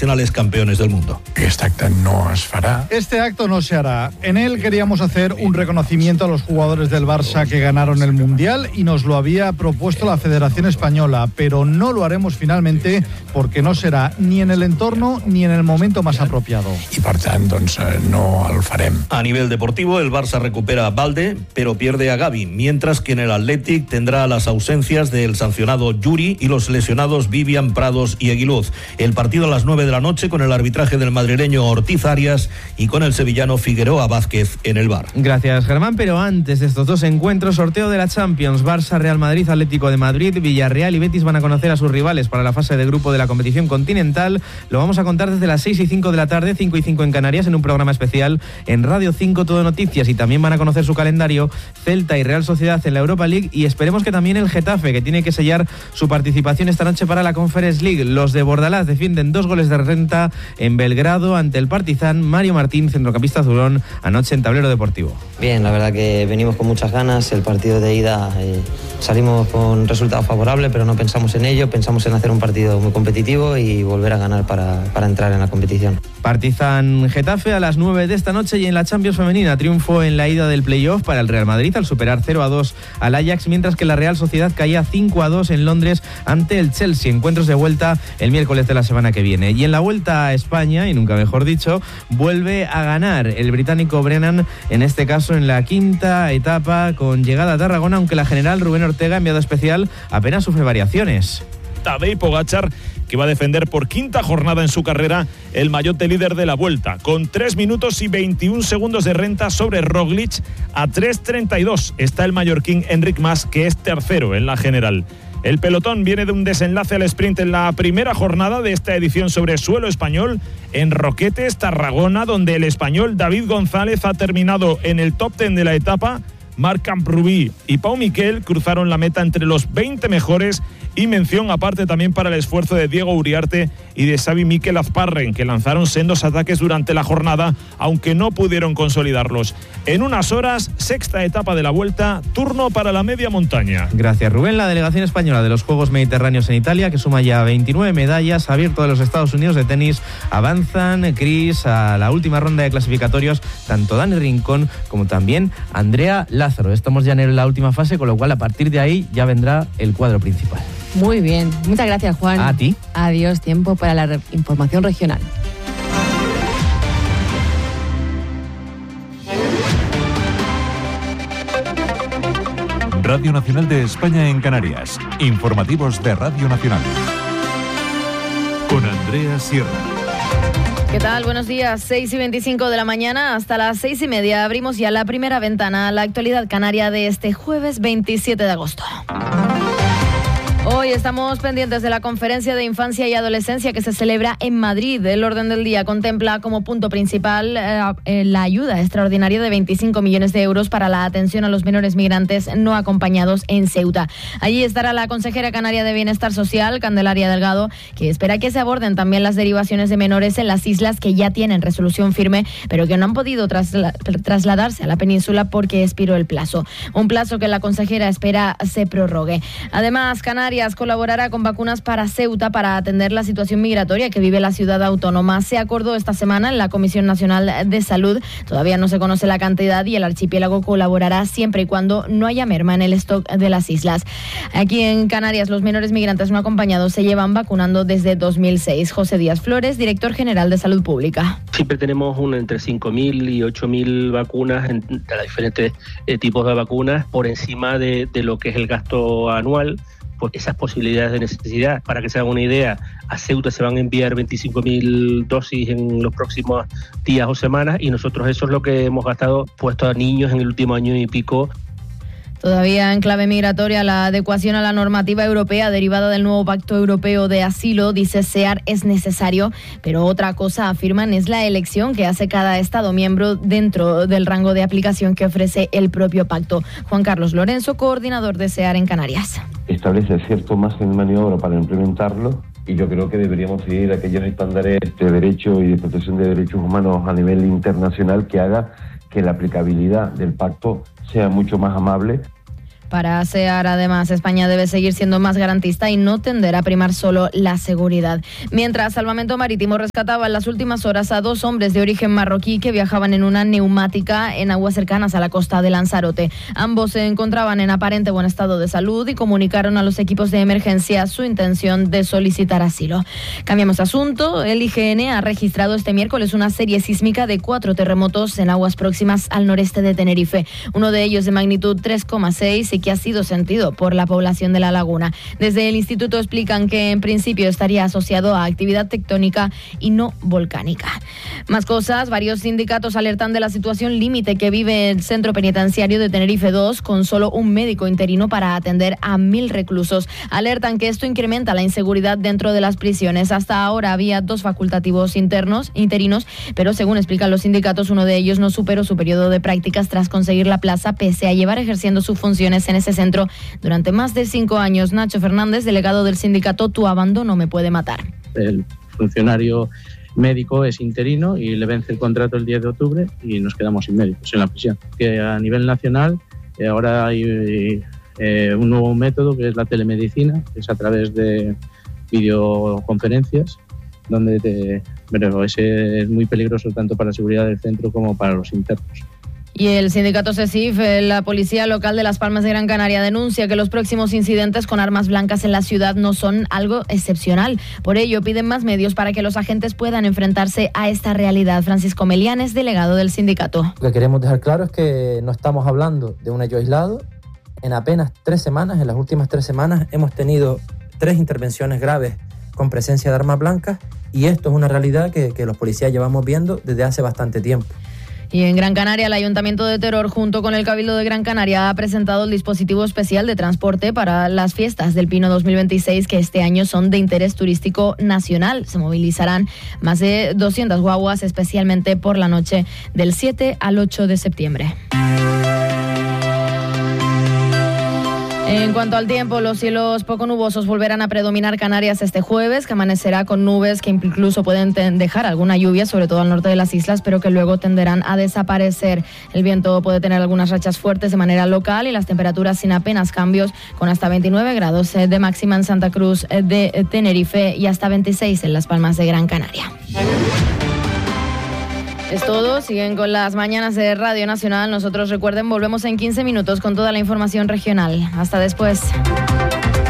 nacionales campeones del mundo. Este acte no es farà. Este acto no se hará. En él queríamos hacer un reconocimiento a los jugadores del Barça que ganaron el Mundial y nos lo había propuesto la Federación Española, pero no lo haremos finalmente porque no será ni en el entorno ni en el momento más apropiado. I per tant, doncs, no el farem. A nivel deportivo, el Barça recupera a Balde, pero pierde a Gavi, mientras que en el Athletic tendrá las ausencias del sancionado Yuri y los lesionados Vivian, Prados y Aguiluz. El partido a las 9 de la noche con el arbitraje del madrileño Ortiz Arias y con el sevillano Figueroa Vázquez en el VAR. Gracias, Germán, pero antes de estos dos encuentros, sorteo de la Champions, Barça, Real Madrid, Atlético de Madrid, Villarreal y Betis van a conocer a sus rivales para la fase de grupo de la competición continental. Lo vamos a contar desde las 6:05 de la tarde, 5:05 en Canarias, en un programa especial en Radio 5 Todo Noticias, y también van a conocer su calendario Celta y Real Sociedad en la Europa League, y esperemos que también el Getafe, que tiene que sellar su participación esta noche para la Conference League. Los de Bordalás defienden 2 goles de renta en Belgrado ante el Partizan. Mario Martín, centrocampista azulón, anoche en Tablero Deportivo. Bien, la verdad que venimos con muchas ganas. El partido de ida salimos con resultado favorable, pero no pensamos en ello. Pensamos en hacer un partido muy competitivo y volver a ganar para entrar en la competición. Partizan Getafe a las 9 de esta noche, y en la Champions femenina triunfo en la ida del playoff para el Real Madrid al superar 0-2 al Ajax, mientras que la Real Sociedad caía 5-2 en Londres ante el Chelsea. Encuentros de vuelta el miércoles de la semana que viene. Y en la vuelta a España, y nunca mejor dicho, vuelve a ganar el británico Brennan, en este caso en la quinta etapa con llegada a Tarragona, aunque la general Rubén Ortega, enviado especial, apenas sufre variaciones. Tadej Pogačar, que va a defender por quinta jornada en su carrera el maillot de líder de la Vuelta, con 3 minutos y 21 segundos de renta sobre Roglic. A 3:32 está el mallorquín Enric Mas, que es tercero en la general. El pelotón viene de un desenlace al sprint en la primera jornada de esta edición sobre suelo español en Roquetes, Tarragona, donde el español David González ha terminado en el top 10 de la etapa. Marc Camprubí y Pau Miquel cruzaron la meta entre los 20 mejores, y mención aparte también para el esfuerzo de Diego Uriarte y de Xavi Miquel Azparren, que lanzaron sendos ataques durante la jornada, aunque no pudieron consolidarlos. En unas horas, sexta etapa de la Vuelta, turno para la media montaña. Gracias, Rubén. La delegación española de los Juegos Mediterráneos en Italia, que suma ya 29 medallas, ha abierto de los Estados Unidos de tenis. Avanzan, Cris, a la última ronda de clasificatorios, tanto Dani Rincón como también Andrea Lázaro. Estamos ya en la última fase, con lo cual a partir de ahí ya vendrá el cuadro principal. Muy bien, muchas gracias, Juan. A ti. Adiós, tiempo para la información regional. Radio Nacional de España en Canarias. Informativos de Radio Nacional. Con Andrea Sierra. ¿Qué tal? Buenos días. 6:25 de la mañana hasta las 6:30. Abrimos ya la primera ventana a la actualidad canaria de este jueves 27 de agosto. Hoy estamos pendientes de la conferencia de infancia y adolescencia que se celebra en Madrid. El orden del día contempla como punto principal la ayuda extraordinaria de 25 millones de euros para la atención a los menores migrantes no acompañados en Ceuta. Allí estará la consejera canaria de Bienestar Social, Candelaria Delgado, que espera que se aborden también las derivaciones de menores en las islas que ya tienen resolución firme, pero que no han podido trasladarse a la península porque expiró el plazo. Un plazo que la consejera espera se prorrogue. Además, Canarias colaborará con vacunas para Ceuta para atender la situación migratoria que vive la ciudad autónoma. Se acordó esta semana en la Comisión Nacional de Salud. Todavía no se conoce la cantidad y el archipiélago colaborará siempre y cuando no haya merma en el stock de las islas. Aquí en Canarias, los menores migrantes no acompañados se llevan vacunando desde 2006. José Díaz Flores, director general de Salud Pública. Siempre tenemos entre 5.000 y 8.000 vacunas de los diferentes tipos de vacunas por encima de lo que es el gasto anual. Pues esas posibilidades de necesidad. Para que se hagan una idea, a Ceuta se van a enviar 25.000 dosis en los próximos días o semanas, y nosotros eso es lo que hemos gastado puesto a niños en el último año y pico. Todavía en clave migratoria, la adecuación a la normativa europea derivada del nuevo Pacto Europeo de Asilo, dice SEAR, es necesario, pero otra cosa, afirman, es la elección que hace cada Estado miembro dentro del rango de aplicación que ofrece el propio pacto. Juan Carlos Lorenzo, coordinador de SEAR en Canarias. Establece cierto margen de maniobra para implementarlo, y yo creo que deberíamos seguir aquellos estándares de derecho y de protección de derechos humanos a nivel internacional que haga que la aplicabilidad del pacto sea mucho más amable. Para SEAR, además, España debe seguir siendo más garantista y no tender a primar solo la seguridad. Mientras, Salvamento Marítimo rescataba en las últimas horas a 2 hombres de origen marroquí que viajaban en una neumática en aguas cercanas a la costa de Lanzarote. Ambos se encontraban en aparente buen estado de salud y comunicaron a los equipos de emergencia su intención de solicitar asilo. Cambiamos de asunto. El IGN ha registrado este miércoles una serie sísmica de 4 terremotos en aguas próximas al noreste de Tenerife. Uno de ellos de magnitud 3,6 y que ha sido sentido por la población de la laguna. Desde el instituto explican que en principio estaría asociado a actividad tectónica y no volcánica. Más cosas, varios sindicatos alertan de la situación límite que vive el centro penitenciario de Tenerife 2 con solo un médico interino para atender a 1.000 reclusos. Alertan que esto incrementa la inseguridad dentro de las prisiones. Hasta ahora había 2 facultativos interinos, pero según explican los sindicatos, uno de ellos no superó su periodo de prácticas tras conseguir la plaza, pese a llevar ejerciendo sus funciones en ese centro durante más de 5 años. Nacho Fernández, delegado del sindicato Tu Abandono me puede matar. El funcionario médico es interino y le vence el contrato el 10 de octubre y nos quedamos sin médicos en la prisión. Que a nivel nacional ahora hay un nuevo método que es la telemedicina, que es a través de videoconferencias, pero ese es muy peligroso tanto para la seguridad del centro como para los internos. Y el sindicato SESIF, la policía local de Las Palmas de Gran Canaria, denuncia que los próximos incidentes con armas blancas en la ciudad no son algo excepcional. Por ello, piden más medios para que los agentes puedan enfrentarse a esta realidad. Francisco Melianes, delegado del sindicato. Lo que queremos dejar claro es que no estamos hablando de un hecho aislado. En apenas 3 semanas, en las últimas 3 semanas, hemos tenido 3 intervenciones graves con presencia de armas blancas y esto es una realidad que los policías llevamos viendo desde hace bastante tiempo. Y en Gran Canaria, el Ayuntamiento de Teror, junto con el Cabildo de Gran Canaria, ha presentado el dispositivo especial de transporte para las fiestas del Pino 2026, que este año son de interés turístico nacional. Se movilizarán más de 200 guaguas, especialmente por la noche del 7 al 8 de septiembre. En cuanto al tiempo, los cielos poco nubosos volverán a predominar Canarias este jueves, que amanecerá con nubes que incluso pueden dejar alguna lluvia, sobre todo al norte de las islas, pero que luego tenderán a desaparecer. El viento puede tener algunas rachas fuertes de manera local y las temperaturas sin apenas cambios, con hasta 29 grados de máxima en Santa Cruz de Tenerife y hasta 26 en Las Palmas de Gran Canaria. Es todo, siguen con las mañanas de Radio Nacional. Nosotros, recuerden, volvemos en 15 minutos con toda la información regional. Hasta después.